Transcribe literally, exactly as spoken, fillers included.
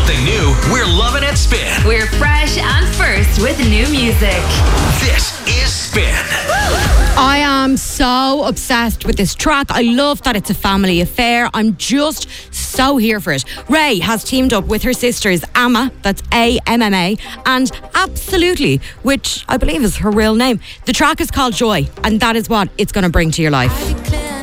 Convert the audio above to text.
something new, we're loving it Spin. We're fresh and first with new music. This is Spin. I am so obsessed with this track. I love that it's a family affair. I'm just so here for it. Ray has teamed up with her sisters Amma, that's A M M A, and Absolutely, which I believe is her real name. The track is called Joy, and that is what it's going to bring to your life.